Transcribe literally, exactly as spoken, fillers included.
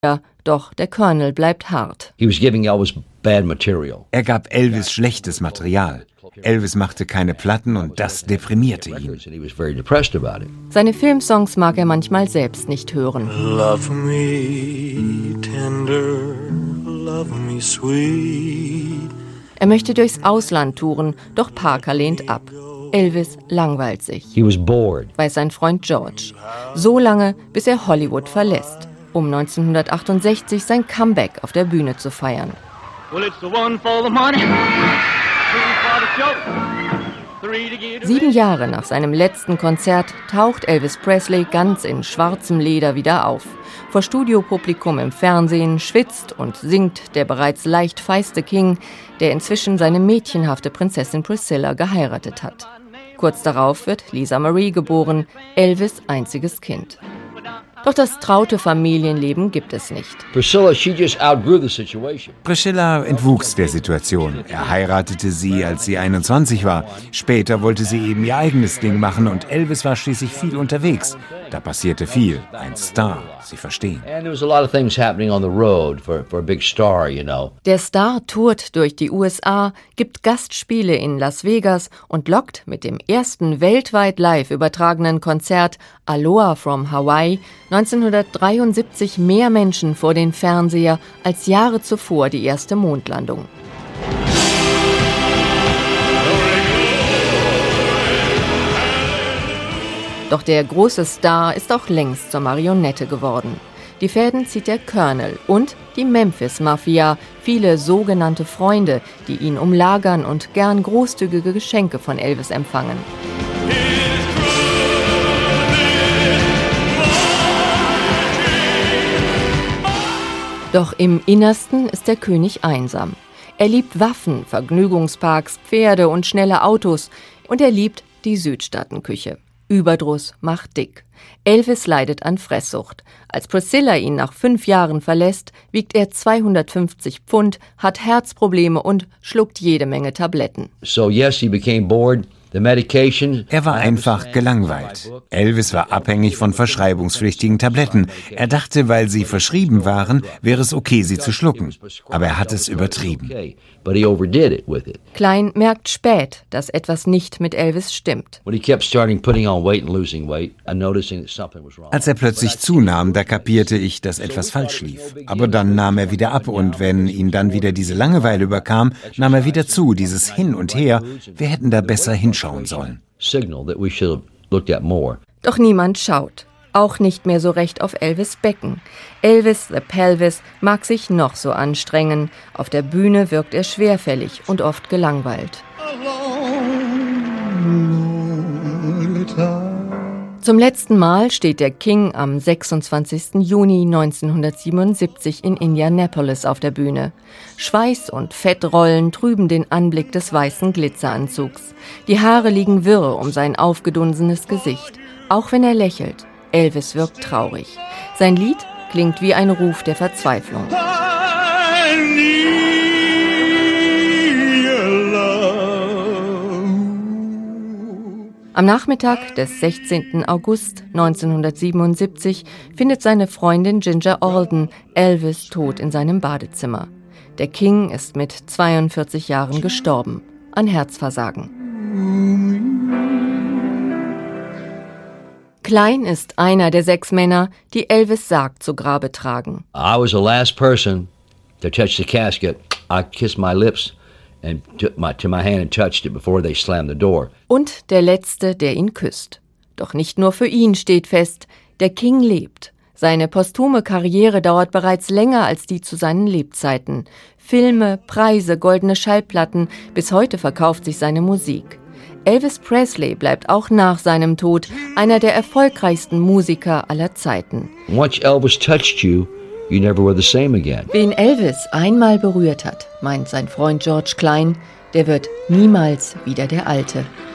Doch der Colonel bleibt hart. He was giving Elvis bad material. Er gab Elvis schlechtes Material. Elvis machte keine Platten und das deprimierte ihn. Seine Filmsongs mag er manchmal selbst nicht hören. Love me tender, love me sweet. Er möchte durchs Ausland touren, doch Parker lehnt ab. Elvis langweilt sich, He was bored. weiß sein Freund George. So lange, bis er Hollywood verlässt, um neunzehnhundertachtundsechzig sein Comeback auf der Bühne zu feiern. Well, it's the one for the money, two for the show, three to get Sieben Jahre nach seinem letzten Konzert taucht Elvis Presley ganz in schwarzem Leder wieder auf. Vor Studiopublikum im Fernsehen schwitzt und singt der bereits leicht feiste King, der inzwischen seine mädchenhafte Prinzessin Priscilla geheiratet hat. Kurz darauf wird Lisa Marie geboren, Elvis' einziges Kind. Doch das traute Familienleben gibt es nicht. Priscilla, she just outgrew the situation. Priscilla entwuchs der Situation. Er heiratete sie, als sie einundzwanzig war. Später wollte sie eben ihr eigenes Ding machen und Elvis war schließlich viel unterwegs. Da passierte viel. Ein Star, Sie verstehen. And there was a lot of things happening on the road for, for a big star, you know. Der Star tourt durch die U S A, gibt Gastspiele in Las Vegas und lockt mit dem ersten weltweit live übertragenen Konzert Aloha from Hawaii neunzehnhundertdreiundsiebzig mehr Menschen vor den Fernseher als Jahre zuvor die erste Mondlandung. Doch der große Star ist auch längst zur Marionette geworden. Die Fäden zieht der Colonel und die Memphis-Mafia, viele sogenannte Freunde, die ihn umlagern und gern großzügige Geschenke von Elvis empfangen. Doch im Innersten ist der König einsam. Er liebt Waffen, Vergnügungsparks, Pferde und schnelle Autos und er liebt die Südstaatenküche. Überdruss macht dick. Elvis leidet an Fresssucht. Als Priscilla ihn nach fünf Jahren verlässt, wiegt er zweihundertfünfzig Pfund, hat Herzprobleme und schluckt jede Menge Tabletten. So yes, he became bored. The medication. Er war einfach gelangweilt. Elvis war abhängig von verschreibungspflichtigen Tabletten. Er dachte, weil sie verschrieben waren, wäre es okay, sie zu schlucken. Aber er hat es übertrieben. But he overdid it with it. Klein merkt spät, dass etwas nicht mit Elvis stimmt. When he kept starting putting on weight and losing weight, and noticing that something was wrong. Als er plötzlich zunahm, da kapierte ich, dass etwas falsch lief. Aber dann nahm er wieder ab und wenn ihn dann wieder diese Langeweile überkam, nahm er wieder zu, dieses Hin und Her. Wir hätten da besser hinschauen sollen. Signal that we should have looked at more. Doch niemand schaut. Auch nicht mehr so recht auf Elvis' Becken. Elvis the Pelvis mag sich noch so anstrengen. Auf der Bühne wirkt er schwerfällig und oft gelangweilt. Zum letzten Mal steht der King am sechsundzwanzigsten Juni neunzehnhundertsiebenundsiebzig in Indianapolis auf der Bühne. Schweiß und Fettrollen trüben den Anblick des weißen Glitzeranzugs. Die Haare liegen wirr um sein aufgedunsenes Gesicht. Auch wenn er lächelt, Elvis wirkt traurig. Sein Lied klingt wie ein Ruf der Verzweiflung. Am Nachmittag des sechzehnten August neunzehnhundertsiebenundsiebzig findet seine Freundin Ginger Alden Elvis tot in seinem Badezimmer. Der King ist mit zweiundvierzig Jahren gestorben, an Herzversagen. Klein ist einer der sechs Männer, die Elvis Sarg zu Grabe tragen. I was the last person to touch the casket. I kissed my lips and took my to my hand and touched it before they slammed the door. Und der Letzte, der ihn küsst. Doch nicht nur für ihn steht fest, der King lebt. Seine posthume Karriere dauert bereits länger als die zu seinen Lebzeiten. Filme, Preise, goldene Schallplatten, bis heute verkauft sich seine Musik. Elvis Presley bleibt auch nach seinem Tod einer der erfolgreichsten Musiker aller Zeiten. Once Elvis touched you, you never were the same again. Wen Elvis einmal berührt hat, meint sein Freund George Klein, der wird niemals wieder der Alte.